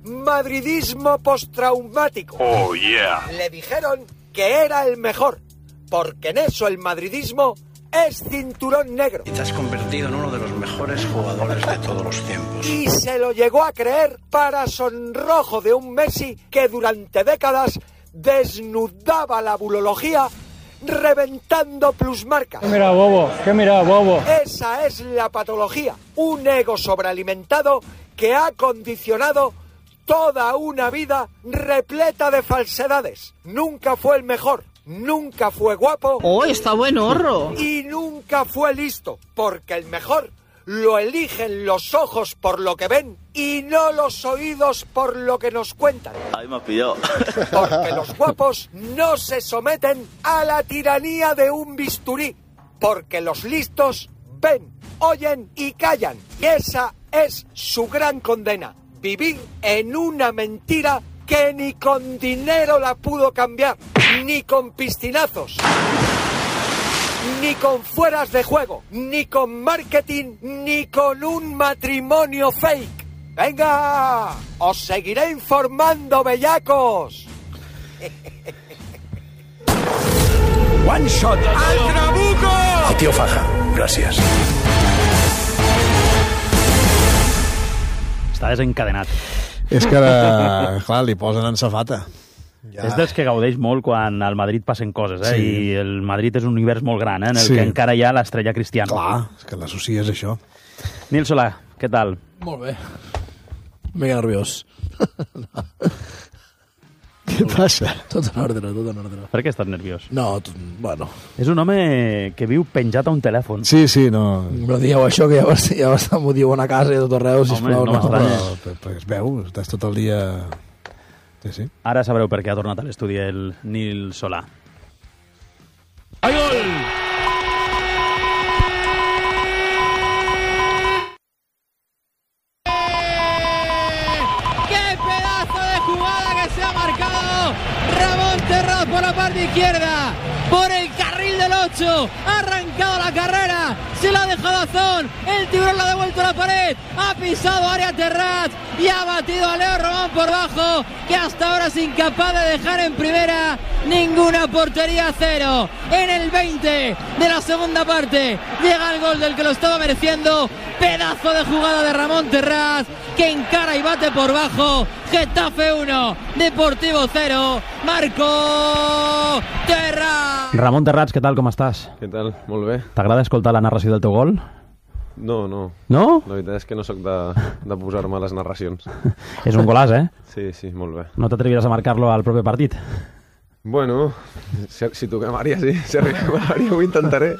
madridismo postraumático. Oh, yeah. Le dijeron que era el mejor, porque en eso el madridismo es cinturón negro. Y te has convertido en uno de los mejores jugadores de todos los tiempos. Y se lo llegó a creer para sonrojo de un Messi que durante décadas desnudaba la bulología reventando plusmarcas. ¿Qué mira, bobo? Esa es la patología, un ego sobrealimentado que ha condicionado toda una vida repleta de falsedades. Nunca fue el mejor, nunca fue guapo. ¡Oh, está buen horro! Y nunca fue listo, porque el mejor lo eligen los ojos por lo que ven y no los oídos por lo que nos cuentan. Ahí me has pillado. Porque los guapos no se someten a la tiranía de un bisturí. Porque los listos ven, oyen y callan. Y esa es su gran condena. Vivir en una mentira que ni con dinero la pudo cambiar. Ni con piscinazos. Ni con fueras de juego, ni con marketing, ni con un matrimonio fake. ¡Venga! ¡Os seguiré informando, bellacos! One shot. ¡Al trabuco! El tío Faja, gràcies. Està desencadenat. És que ara, clar, li posen en safata. Ja. És dels que gaudeix molt quan al Madrid passen coses, Sí. I el Madrid és un univers molt gran, en el Sí. que encara hi ha l'estrella Cristiano. Clar, és que l'associes a això. Nil Solà, què tal? Molt bé. Mega nerviós. Què passa? Tot en ordre. Per què estàs nerviós? No, bueno. És un home que viu penjat a un telèfon. Sí, no... Però dieu això, que ja m'ho diuen a casa i a tot arreu, sisplau. no m'estranya. Però es veu, estàs tot el dia... Sí. Ara sabreu per què ha tornat a l'estudi el Nil Solà. ¡Hay gol! ¡Qué pedazo de jugada que se ha marcado! Ramón Terraz por la parte izquierda, por el carril del 8, ha arrancado la carrera, se la ha dejado a Zon, el tiburón la ha devuelto a la pared, ha pisado área Terraz y ha batido a Leo Román por bajo, que hasta ahora es incapaz de dejar en primera ninguna portería. Cero. En el 20 de la segunda parte llega el gol del que lo estaba mereciendo. Pedazo de jugada de Ramón Terraz, que encara y bate por bajo. Getafe 1, Deportivo 0, Marco Terraz. Ramon Terrats, què tal, com estàs? Què tal? Molt bé. T'agrada escoltar la narració del teu gol? No. No? La veritat és que no sóc de posar-me a les narracions. És un golaç, eh? Sí, molt bé. No t'atreviràs a marcar-lo al proper partit? Bueno, si toquem àrea, sí. Si arribem a l'àrea ho intentaré.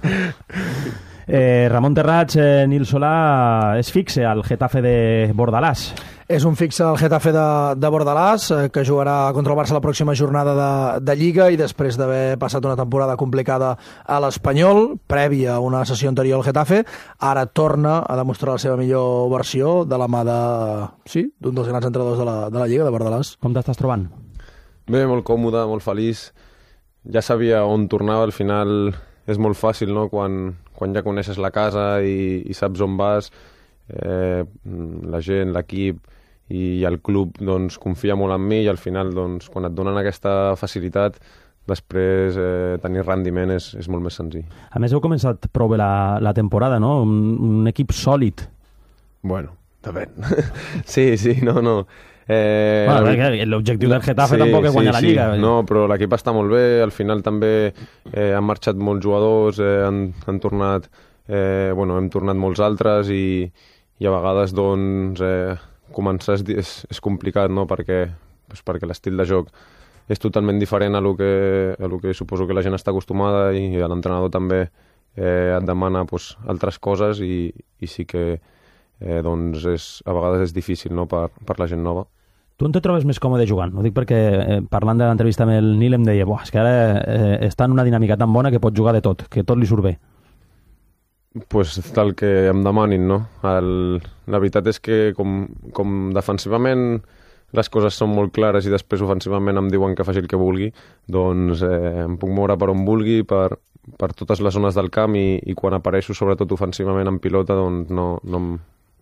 Ramon Terrats, Nil Solà, és fixe al Getafe de Bordalàs. És un fixe al Getafe de Bordalàs, que jugarà contra el Barça la pròxima jornada de Lliga, i després d'haver passat una temporada complicada a l'Espanyol, prèvia a una sessió anterior al Getafe, ara torna a demostrar la seva millor versió de la mà d'un dels grans entrenadors de la Lliga, de Bordalàs. Com t'estàs trobant? Bé, molt còmode, molt feliç. Ja sabia on tornava, al final és molt fàcil, no?, quan ja coneixes la casa i saps on vas, la gent, l'equip i el club doncs, confia molt en mi, i al final doncs, quan et donen aquesta facilitat, després tenir rendiment és molt més senzill. A més, heu començat prou bé la temporada, no? Un equip sòlid. Bueno, depèn. Sí, no. L'objectiu del Getafe tampoc és guanyar la Lliga. No, però l'equip està molt bé, al final també han marxat molts jugadors, han tornat, hem tornat molts altres, i a vegades doncs, començar és complicat, no?, perquè l'estil de joc és totalment diferent a lo que suposo que la gent està acostumada, i l'entrenador també et demana altres coses, i sí que doncs a vegades és difícil, no?, per la gent nova. Tu on te trobes més còmode jugant? Ho dic perquè parlant de l'entrevista amb el Nil em deia és que ara està en una dinàmica tan bona que pot jugar de tot, que tot li surt bé. Pues tal que em demanin, no? La veritat és que com defensivament les coses són molt clares i després ofensivament em diuen que faci el que vulgui, doncs em puc moure per on vulgui, per totes les zones del camp, i quan apareixo sobretot ofensivament en pilota doncs no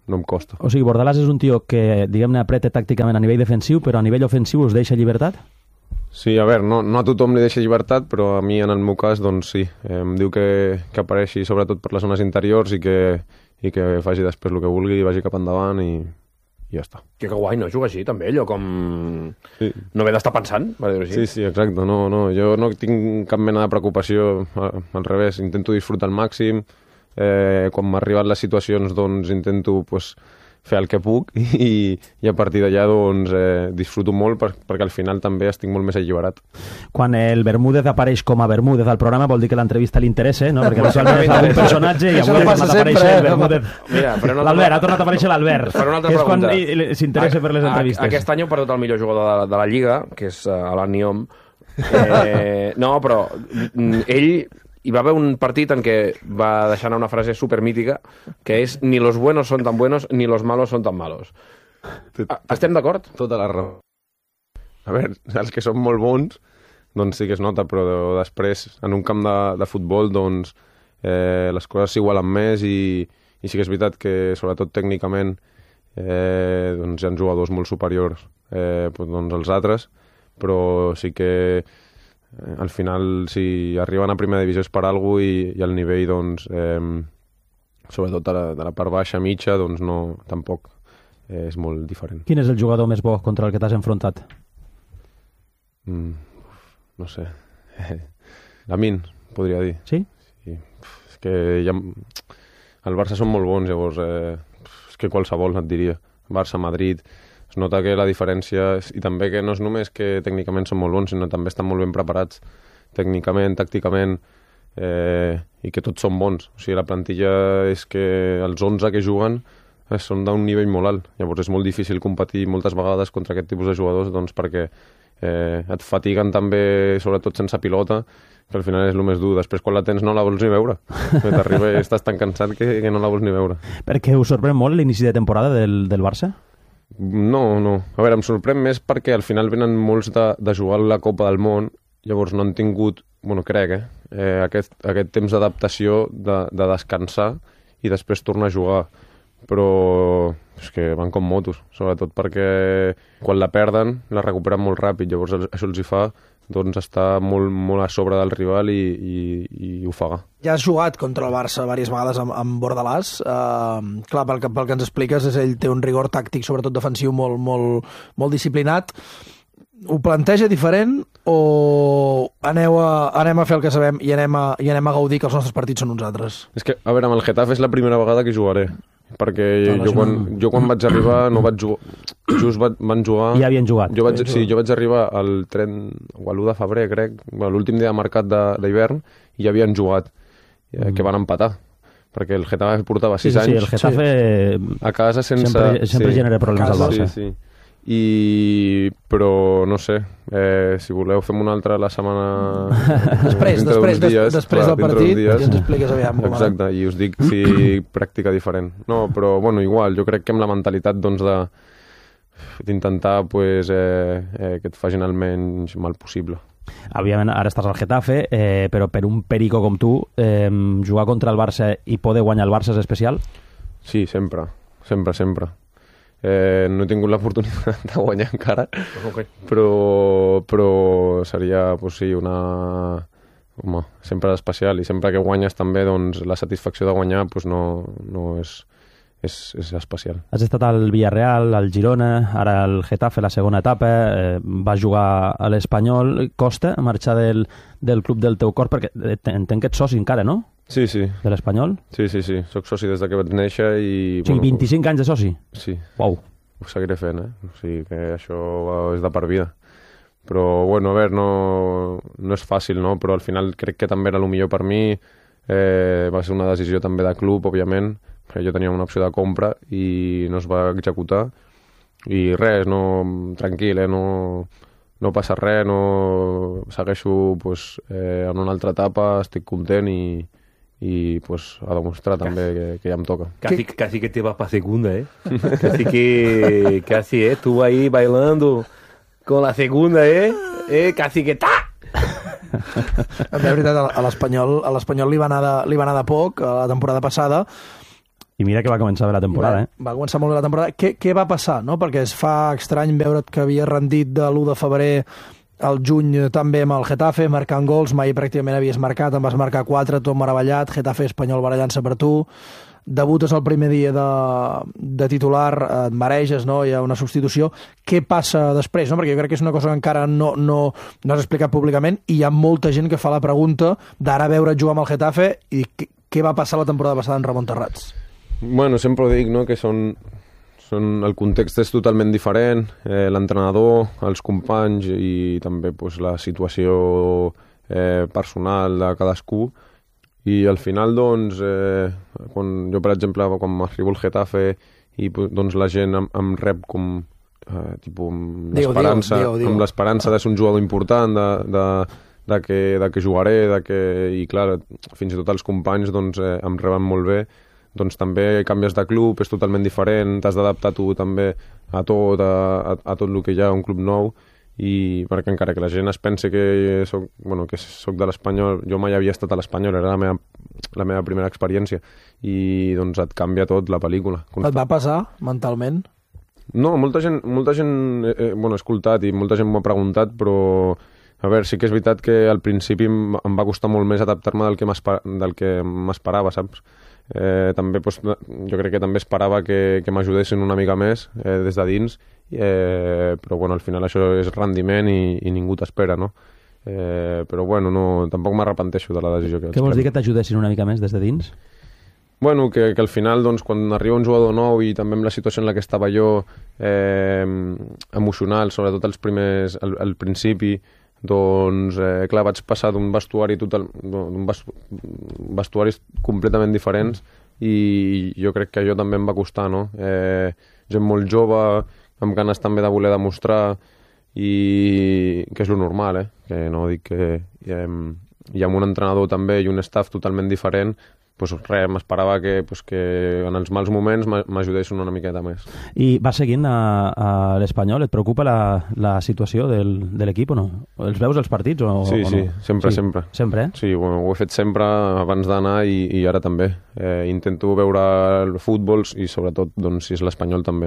no em costa. O sigui, Bordalàs és un tio que, diguem-ne, apreta tàcticament a nivell defensiu, però a nivell ofensiu us deixa llibertat? Sí, a veure, no a tothom li deixa llibertat, però a mi, en el meu cas, doncs sí. Em diu que apareixi sobretot per les zones interiors i que faci després el que vulgui, vagi cap endavant i ja està. Que guai, no? Juga així, també, allò com... Sí. No haver d'estar pensant, per dir-ho així. Sí, exacte. No, jo no tinc cap mena de preocupació, al revés, intento disfrutar al màxim. Quan m'arriben les situacions, doncs intento fer el que puc i a partir d'allà doncs, disfruto molt perquè al final també estic molt més alliberat. Quan el Bermúdez apareix com a Bermúdez al programa vol dir que l'entrevista li interessa, no? Perquè habitualment és algun personatge i avui ha tornat a aparèixer el Bermúdez. L'Albert, ha tornat a aparèixer l'Albert. Per una altra pregunta. És pregunta. quan s'interessa per les entrevistes. Aquest any heu perdut el millor jugador de la Lliga, que és Alan Niom. No, però ell... Hi va haver un partit en què va deixar anar una frase supermítica, que és ni los buenos son tan buenos ni los malos son tan malos. Estem d'acord? Tota la raó. A veure, els que són molt bons, doncs sí que es nota, però després, en un camp de futbol, doncs les coses s'igualen més i sí que és veritat que, sobretot tècnicament, doncs hi ha jugadors molt superiors doncs als altres, però sí que al final, si arriben a primera divisió és per alguna cosa i el nivell, doncs, sobretot de la part baixa, mitja, doncs no, tampoc és molt diferent. Quin és el jugador més bo contra el que t'has enfrontat? No sé. Lamin, podria dir. Sí? Sí. És que el Barça són molt bons, llavors és que qualsevol et diria. Barça, Madrid... Es nota que la diferència, i també que no és només que tècnicament són molt bons, sinó també estan molt ben preparats tècnicament, tàcticament, i que tots són bons. O sigui, la plantilla és que els 11 que juguen són d'un nivell molt alt. Llavors és molt difícil competir moltes vegades contra aquest tipus de jugadors, doncs perquè et fatiguen també, sobretot sense pilota, que al final és el més dur. Després, quan la tens, no la vols ni veure. T'arriba i estàs tan cansat que no la vols ni veure. Perquè us sorprèn molt l'inici de temporada del Barça? No. A veure, em sorprèn més perquè al final venen molts de jugar a la Copa del Món, llavors no han tingut, crec, aquest temps d'adaptació, de descansar i després tornar a jugar. Però és que van com motos, sobretot perquè quan la perden la recuperen molt ràpid, llavors això els hi fa doncs estar molt a sobre del rival i ofegar. Ja has jugat contra el Barça diverses vegades amb Bordalàs. Clar, pel que ens expliques, ell té un rigor tàctic, sobretot defensiu, molt disciplinat. Ho planteja diferent o anem a fer el que sabem i anem a gaudir que els nostres partits són uns altres? És que, a veure, amb el Getafe és la primera vegada que jugaré, perquè jo quan vaig arribar no vaig jugar, just van jugar... Ja havien jugat. Jo vaig arribar al 1 de febrer, crec, l'últim dia de mercat d'hivern, i ja havien jugat, que van empatar, perquè el Getafe portava 6 anys. Sí, el Getafe a casa sempre genera problemes al Barça. Sí. Però no sé, si voleu fem una altra la setmana després del partit i ens expliques aviam com exacte, i us dic si pràctica diferent. No, però igual, jo crec que amb la mentalitat doncs d'intentar que et facin el menys mal possible. Òbviament, ara estàs al Getafe, però per un perico com tu, jugar contra el Barça i poder guanyar el Barça és especial? Sí, sempre. No he tingut l'oportunitat de guanyar encara, però seria, sempre especial, i sempre que guanyes també, doncs, la satisfacció de guanyar no és especial. Has estat al Villarreal, al Girona, ara al Getafe, la segona etapa, vas jugar a l'Espanyol. Costa marxar del club del teu cor, perquè entenc que ets soci encara, no? Sí. De l'Espanyol? Sí. Soc soci des que vaig néixer i... O sigui, 25 anys de soci? Sí. Uau. Ho seguiré fent, O sigui que això és de per vida. Però, a veure, no és fàcil, no? Però al final crec que també era el millor per mi. Va ser una decisió també de club, òbviament, perquè jo tenia una opció de compra i no es va executar. I res, tranquil, no passa res, segueixo en una altra etapa, estic content i a demostrar també que ja em toca. Casi que te vas para segunda, Casi, tú ahí bailando con la segunda, casi que ta! De veritat, a l'Espanyol li va anar de poc la temporada passada. I mira que va començar bé la temporada, Va començar molt bé la temporada. Què va passar, no? Perquè es fa estrany veure't que havia rendit de l'1 de febrer al juny també amb el Getafe, marcant gols, mai pràcticament havies marcat, en vas marcar 4, tot meravellat, Getafe Espanyol barallant-se per tu, debutes el primer dia de titular, et mareges, no? Hi ha una substitució. Què passa després? No? Perquè jo crec que és una cosa que encara no has explicat públicament i hi ha molta gent que fa la pregunta d'ara veure jugar amb el Getafe i què va passar la temporada passada en Ramon Terrats? Bueno, sempre dic, no?, que el context és totalment diferent, l'entrenador, els companys i també pues, la situació personal de cadascú. I al final, doncs, quan jo, per exemple, quan m'arribo al Getafe i doncs, la gent em rep com amb l'esperança de ser un jugador important, de que jugaré, i clar, fins i tot els companys doncs, em reben molt bé, doncs també canvies de club, és totalment diferent, t'has d'adaptar tu també a tot el que hi ha a un club nou, i perquè encara que la gent es pensi que soc de l'Espanyol, jo mai havia estat a l'Espanyol, era la meva primera experiència, i doncs et canvia tot la pel·lícula. Et va passar mentalment? No, molta gent he escoltat i molta gent m'ho ha preguntat, però a veure, sí que és veritat que al principi em va costar molt més adaptar-me del que m'esperava, saps? També, jo crec que també esperava que m'ajudessin una mica més des de dins, però bueno, al final això és rendiment i ningú t'espera, no? Però bueno, tampoc m'arrepenteixo de la decisió que vaig prendre. Què vols dir que t'ajudessin una mica més des de dins? Bueno, que al final, doncs, quan arriba un jugador nou i també amb la situació en la que estava jo, emocional, sobretot al principi, doncs, clar, vaig passar d'un vestuaris completament diferents i jo crec que allò també em va costar, no? Gent molt jove, amb ganes també de voler demostrar, i que és lo normal, que no dic que i amb un entrenador també i un staff totalment diferent, doncs res, m'esperava que en els mals moments m'ajudessin una miqueta més. I vas seguint a l'Espanyol? Et preocupa la situació de l'equip o no? Els veus els partits o no? Sí, sempre. Sempre, Sí, bueno, ho he fet sempre abans d'anar i ara també. Intento veure el futbol i sobretot doncs, si és l'Espanyol també.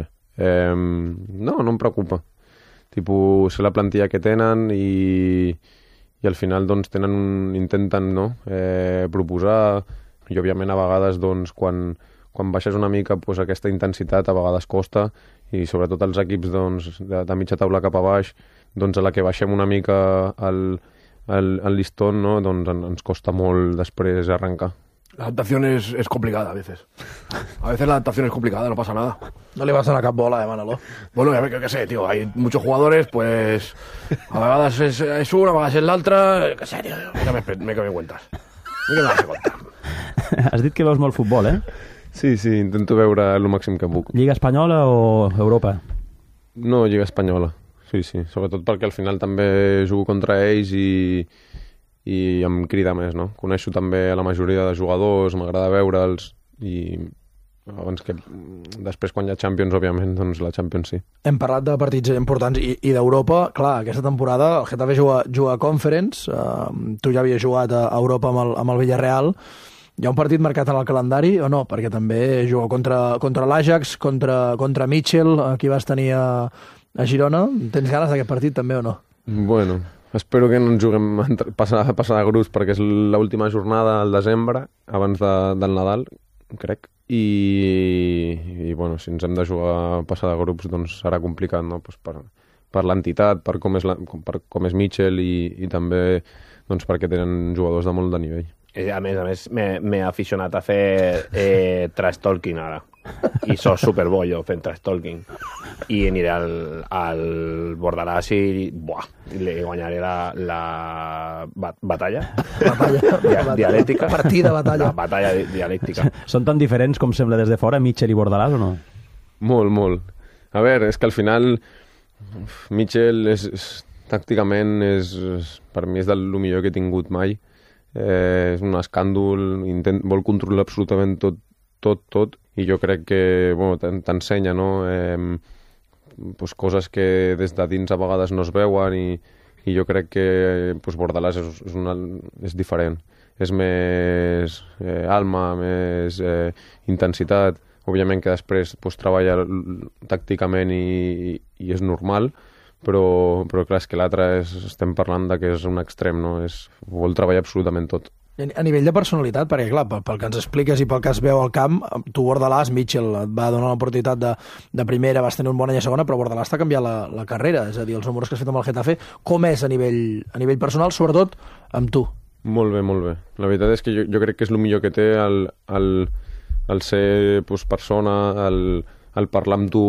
No em preocupa. Sé la plantilla que tenen i al final doncs, intenten proposar. I òbviament a vegades doncs, quan baixes una mica doncs, aquesta intensitat a vegades costa, i sobretot els equips doncs, de mitja taula cap a baix, doncs, a la que baixem una mica el listón, no? Doncs ens costa molt després arrencar. La adaptación es complicada a veces. A veces la adaptación es complicada, no pasa nada. No le vas a dar cap bola, Manolo. Bueno, ya qué sé, tío, hay muchos jugadores, pues a vegades es una, a vegades es l'altra, qué sé, tío, ya me quedo en cuentas. Què m'has de contar? Has dit que veus molt futbol, Sí, intento veure el màxim que puc. Lliga Espanyola o Europa? No, Lliga Espanyola, sí. Sobretot perquè al final també jugo contra ells i em crida més, no? Coneixo també a la majoria de jugadors, m'agrada veure'ls i abans que després quan hi ha Champions, òbviament, doncs la Champions sí. Hem parlat de partits importants i d'Europa. Clar, aquesta temporada el Getafe juga a Conference, tu ja havies jugat a Europa amb el Villarreal. Hi ha un partit marcat en el calendari o no? Perquè també juga contra l'Ajax, contra Mitchell, aquí vas tenir a Girona. Tens ganes d'aquest partit també o no? Bueno, espero que no ens juguem a passar de grups, perquè és l'última jornada al desembre, abans del Nadal, crec. I bueno, si ens hem de jugar a passar de grups, doncs serà complicat, no? Pues per l'entitat, per com és Mitchell i també doncs perquè tenen jugadors de molt de nivell. A més, m'he aficionat a fer trash talking ara. I soc superbo jo fent trash talking. I aniré al Bordalàs i li guanyaré la batalla dialèctica. Partida, batalla. La batalla dialèctica. Són tan diferents com sembla des de fora, Mitchell i Bordalàs, o no? Molt. A veure, és que al final Mitchell tàcticament per mi és del millor que he tingut mai. És un escàndol, vol controlar absolutament tot, i jo crec que t'ensenya, no? Coses que des de dins a vegades no es veuen i i jo crec que Bordalàs és diferent. És més alma, més intensitat. Òbviament que després treballa tàcticament i és normal, però clar, és que l'altre estem parlant de que és un extrem, no? Vol treballar absolutament tot. A nivell de personalitat, perquè clar, pel que ens expliques i pel que es veu al camp, tu Bordalàs, Mitchell et va donar l'oportunitat de primera, vas tenir un bon any a segona, però Bordalàs t'ha canviat la carrera, és a dir, els números que has fet amb el Getafe, com és a nivell personal, sobretot amb tu? Molt bé, molt bé. La veritat és que jo crec que és el millor que té el ser persona, el parlar amb tu,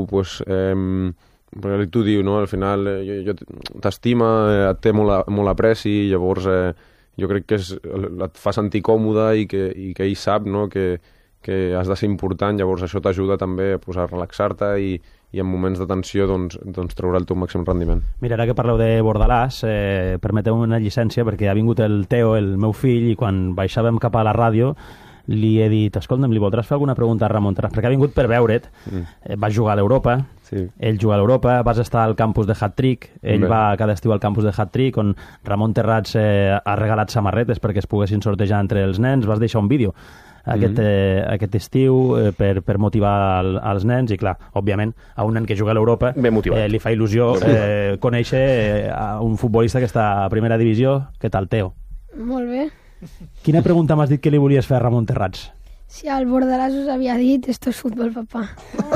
perquè tu diu, no? Al final t'estima, et té molt apreci, llavors jo crec que et fa sentir còmode i que ell sap, no? que has de ser important, llavors això t'ajuda també a relaxar-te i en moments de tensió treure el teu màxim rendiment. Mira, ara que parleu de Bordalàs, permeteu una llicència perquè ha vingut el Teo, el meu fill, i quan baixàvem cap a la ràdio li he dit, escolta'm, li voldràs fer alguna pregunta a Ramon Terrats? Perquè ha vingut per veure't, vas jugar a l'Europa, ell juga a l'Europa, vas estar al campus de Hat-Trick, ell va cada estiu al campus de Hat-Trick, on Ramon Terrats ha regalat samarretes perquè es poguessin sortejar entre els nens, vas deixar un vídeo aquest estiu per motivar als nens, i clar, òbviament a un nen que juga a l'Europa li fa il·lusió conèixer un futbolista que està a primera divisió. Què tal, Teo? Molt bé. Quina pregunta m'has dit que li volies fer a Ramon Terrats? Si el Bordalàs us havia dit, esto es fútbol, papá.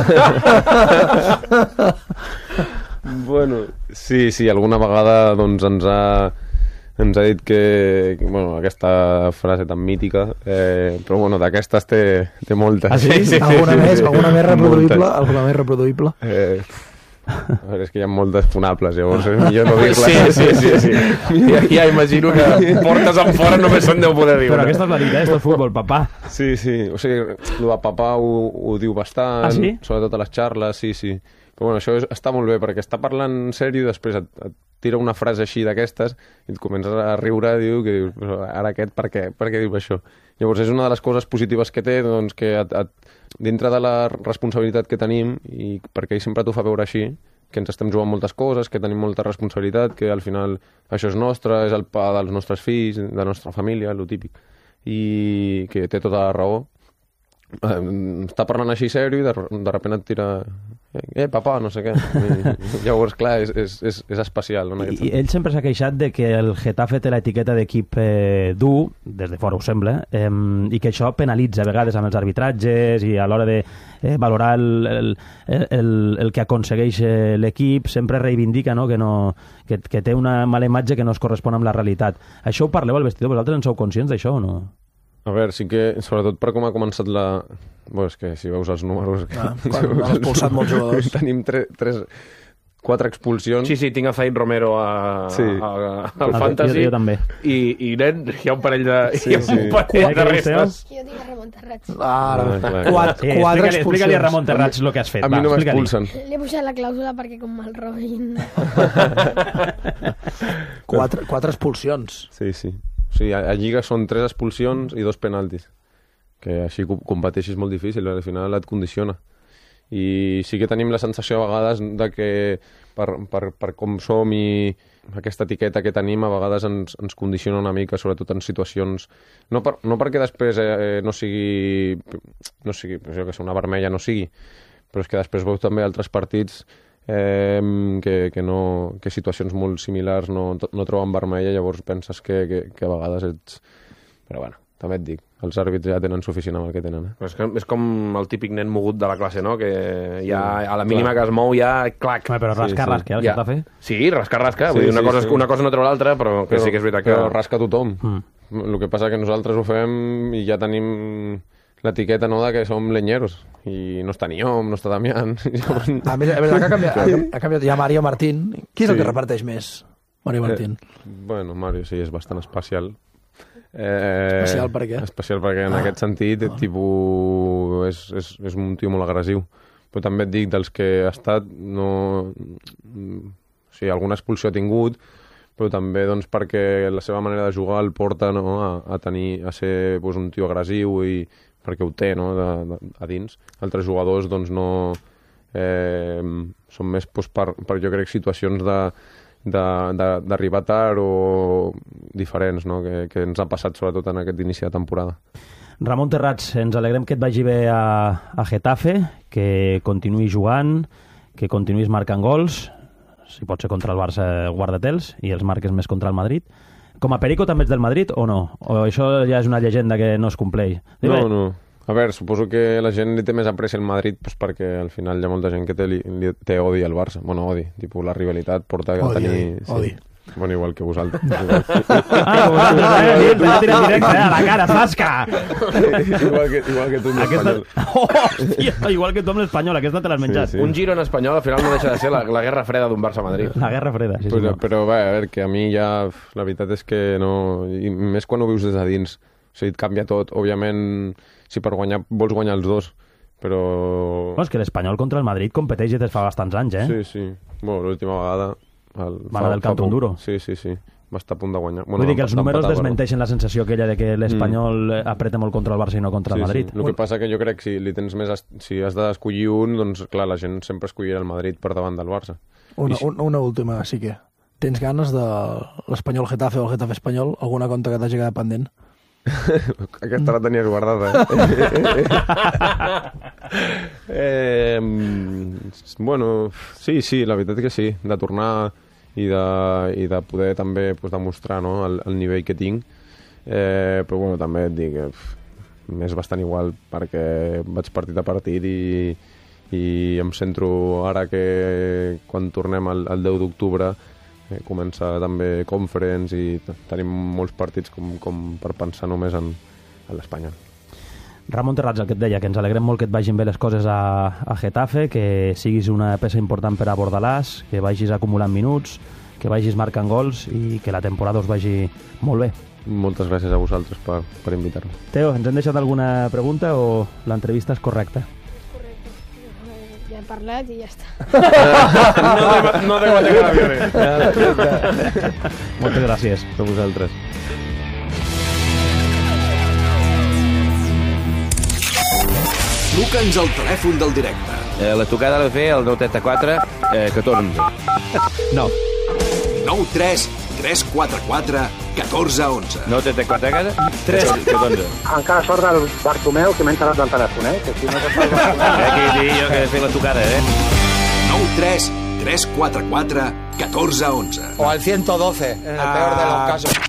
Bueno, sí, alguna vegada ens ha dit que aquesta frase tan mítica, però d'aquestes té moltes. Ah, sí? Alguna més reproduïble? A veure, és que hi ha moltes funables, llavors és millor no dir-les. Sí. Ja imagino que portes en fora només se'n deu poder dir. Però aquesta és la dita, és el futbol, papà. Sí, o sigui, el de papà ho diu bastant, sobretot a les xarles, sí. Però bueno, això està molt bé, perquè està parlant en sèrio i després et tira una frase així d'aquestes i et comences a riure i dius, però ara aquest per què diu això? Llavors és una de les coses positives que té, doncs, que dintre de la responsabilitat que tenim, i perquè ell sempre t'ho fa veure així, que ens estem jugant moltes coses, que tenim molta responsabilitat, que al final això és nostre, és el pa dels nostres fills, de la nostra família, el típic, i que té tota la raó. Està parlant així sèrio i de sobte et tira papà, no sé què. Llavors, clar, és especial, no? I ell sempre s'ha queixat de que el Getafe té l'etiqueta d'equip dur, des de fora ho sembla, i que això penalitza a vegades amb els arbitratges i a l'hora de valorar el que aconsegueix l'equip. Sempre reivindica, no? Que té una mala imatge que no es correspon amb la realitat. Això ho parleu al vestidor? Vosaltres en sou conscients d'això o no? A veure, sí que, sobretot per com ha començat la... Bé, és que si veus els números... Has expulsat molts jugadors. Tenim 4 expulsions. Sí, tinc a Zaid Romero al Fantasy. Jo també. I nen, hi ha un parell de restes. Jo tinc a Ramon Terrats. Quatre expulsions. Explica-li a Ramon Terrats el que has fet. A mi no m'expulsen. L'he pujat la clàusula perquè com mal robin. 4 expulsions. Sí. O sigui, a Lliga són 3 expulsions i 2 penaltis, que així competeixis molt difícil, al final et condiciona. I sí que tenim la sensació a vegades de que per com som i aquesta etiqueta que tenim a vegades ens condiciona una mica, sobretot en situacions... No perquè després no sigui, jo que sé, una vermella no sigui, però és que després veus també altres partits que situacions molt similars no troben vermella, llavors penses que a vegades ets... Però bueno, també et dic, els àrbits ja tenen suficient amb el que tenen. És com el típic nen mogut de la classe, no? Que ja a la mínima que es mou ja, clac. Però rasca, el que està fent? Sí, rasca. Vull dir, una cosa no treu l'altra, però que sí que és veritat que... Però rasca tothom. El que passa que nosaltres ho fem i ja tenim l'etiqueta, no?, de que som lenyeros, i no està ni Om, no està Damián. A més, ha canviat ja Mario Martín. Qui és el que reparteix més, Mario Martín? Bueno, Mario sí, és bastant especial. Especial per què? Especial perquè en aquest sentit és un tio molt agressiu. Però també et dic, dels que ha estat, no... O sigui, alguna expulsió ha tingut, però també doncs, perquè la seva manera de jugar el porta, no?, a ser doncs, un tio agressiu, i perquè ho té, no?, a dins. Altres jugadors doncs, no... són més doncs, per jo crec situacions d'arribar tard o diferents, no? Que ens ha passat sobretot en aquest inici de temporada. Ramon Terrats, ens alegrem que et vagi bé a Getafe, que continuï jugant, que continuïs marcant gols, si pot ser contra el Barça guarda-te'ls i els marques més contra el Madrid. Com a Perico també ets del Madrid o no? O això ja és una llegenda que no es compleix? No. A veure, suposo que la gent li té més apreci al Madrid perquè al final hi ha molta gent que té odi al Barça. Bueno, odi. Tipus, la rivalitat porta a tenir... Odi. Bueno, igual que vosaltres. A la cara, Zasca! Igual que tu amb l'Espanyol. Hòstia, igual que tu amb l'Espanyol, aquesta te l'has menjat. Un giro en espanyol al final no deixa de ser la guerra freda d'un Barça-Madrid. La guerra freda, sí. Però va, a veure, que a mi ja la veritat és que no... I més quan ho vius des de dins. O sigui, et canvia tot. Òbviament, si per guanyar vols guanyar els dos, però... No, és que l'Espanyol contra el Madrid competeix des de fa bastants anys, eh? Sí. Bueno, l'última vegada... Va anar del Camp Duro. Sí. Va estar a punt de guanyar. Vull dir que els números desmenteixen la sensació aquella de que l'Espanyol apreta molt contra el Barça i no contra el Madrid. Sí. El que passa que jo crec que si has d'escollir un, doncs clar, la gent sempre escollirà el Madrid per davant del Barça. Una última, sí que. Tens ganes de l'Espanyol Getafe o el Getafe Espanyol? Alguna conta que t'hagi quedat pendent? Aquesta la tenies guardada, Bueno, sí, la veritat que sí, de tornar i de poder també demostrar, no, el nivell que tinc, però bueno, també et dic que m'és bastant igual perquè vaig partit a partit i em centro ara que quan tornem el 10 d'octubre comença també Conference i tenim molts partits com per pensar només en l'Espanyol. Ramon Terrats, el que et deia, que ens alegrem molt que et vagin bé les coses a Getafe, que siguis una peça important per a Bordalàs, que vagis acumulant minuts, que vagis marcant gols i que la temporada us vagi molt bé. Moltes gràcies a vosaltres per invitar-me. Teo, ens hem deixat alguna pregunta o l'entrevista és correcta? Ja he parlat i ja està. No deu llegar a Moltes gràcies. A vosaltres. Truca'ns al telèfon del directe. La tocada l'ha de fer el 934 14 No. 93 344 1411. 934 casa? 3 14. Encara sort del Bartomeu, que m'he enterat del telèfon, que si no se fa Aquí dic jo que he de fer la tocada, 93 344 1411. O al 112, en el peor de los casos.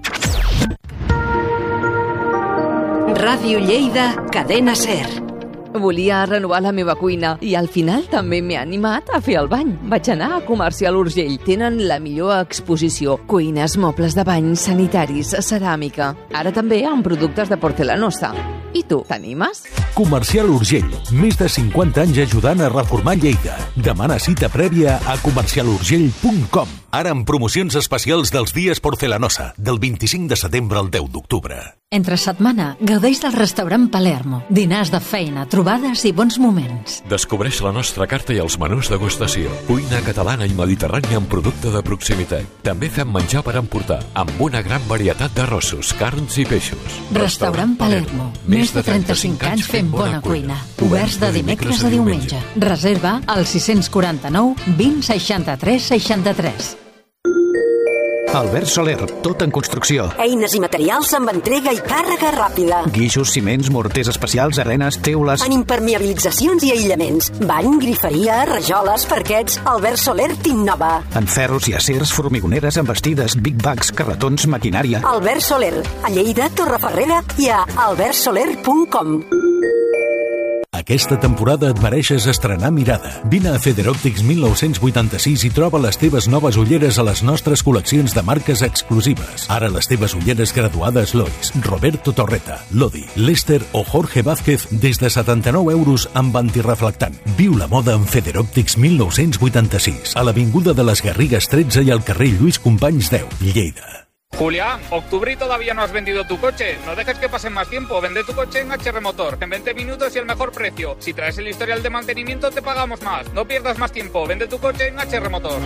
Ràdio Lleida, Cadena SER. Volia renovar la meva cuina i al final també m'he animat a fer el bany. Vaig anar a Comercial Urgell. Tenen la millor exposició. Cuines, mobles de bany, sanitaris, ceràmica. Ara també amb productes de porcelanosa. I tu, t'animes? Comercial Urgell. Més de 50 anys ajudant a reformar Lleida. Demana cita prèvia a comercialurgell.com. Ara amb promocions especials dels dies porcelanosa, del 25 de setembre al 10 d'octubre. Entre setmana, gaudeix del restaurant Palermo. Dinars de feina, trobades i bons moments. Descobreix la nostra carta i els menús degustació. Cuina catalana i mediterrània amb producte de proximitat. També fem menjar per emportar, amb una gran varietat d'arrossos, carns i peixos. Restaurant Palermo. Més de 35 anys fent bona cuina. Oberts de dimecres a diumenge. Reserva al 649 20 63 63. Albert Soler, tot en construcció. Eines i materials amb entrega i càrrega ràpida. Guixos, ciments, morters especials, arenes, teules... En impermeabilitzacions i aïllaments. Bany, griferia, rajoles, parquets... Albert Soler t'innova. En ferros i acers, formigoneres, embestides, big bags, carretons, maquinària... Albert Soler, a Lleida, Torreferrera i a albertsoler.com. Aquesta temporada et mereixes estrenar mirada. Vine a Federòptics 1986 i troba les teves noves ulleres a les nostres col·leccions de marques exclusives. Ara les teves ulleres graduades Lois, Roberto Torreta, Lodi, Lester o Jorge Vázquez des de 79 € amb antireflectant. Viu la moda en Federòptics 1986, a l'Avinguda de les Garrigues 13 i al carrer Lluís Companys 10, Lleida. Julián, octubre y todavía no has vendido tu coche. No dejes que pase más tiempo. Vende tu coche en HR Motor. En 20 minutos y el mejor precio. Si traes el historial de mantenimiento, te pagamos más. No pierdas más tiempo. Vende tu coche en HR Motor.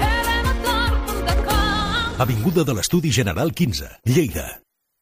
Avinguda de l'Estudi General 15, Lleida.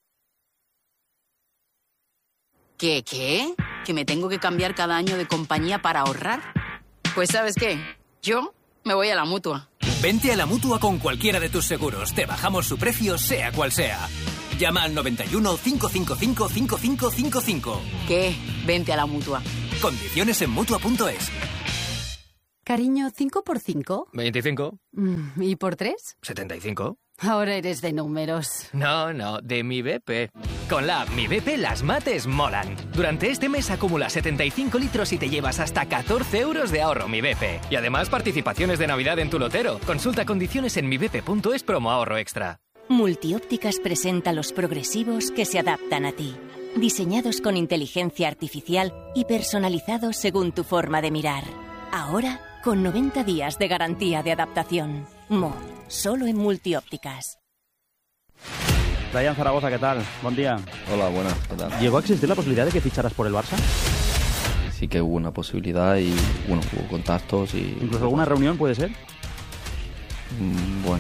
¿Qué? ¿Que me tengo que cambiar cada año de compañía para ahorrar? Pues ¿sabes qué? Yo Me voy a la Mutua. Vente a la Mutua con cualquiera de tus seguros. Te bajamos su precio, sea cual sea. Llama al 91 555 5555. ¿Qué? Vente a la Mutua. Condiciones en Mutua.es. Cariño, ¿5 por 5? 25. ¿Y por 3? 75. Ahora eres de números. No, de mi BP. Con la app Mi BP las mates molan. Durante este mes acumula 75 litros y te llevas hasta 14 euros de ahorro Mi BP. Y además participaciones de Navidad en tu lotero. Consulta condiciones en mibp.es promo ahorro extra. Multiópticas presenta los progresivos que se adaptan a ti. Diseñados con inteligencia artificial y personalizados según tu forma de mirar. Ahora, con 90 días de garantía de adaptación. Solo en Multiópticas. Brian Zaragoza, ¿qué tal? Buen día. Hola, buenas, ¿qué tal? ¿Llegó a existir la posibilidad de que ficharas por el Barça? Sí que hubo una posibilidad y, bueno, hubo contactos y... ¿Incluso alguna reunión puede ser? Bueno.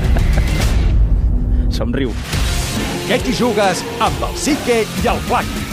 Somriu. Que aquí jugues amb el Psique i el Flac.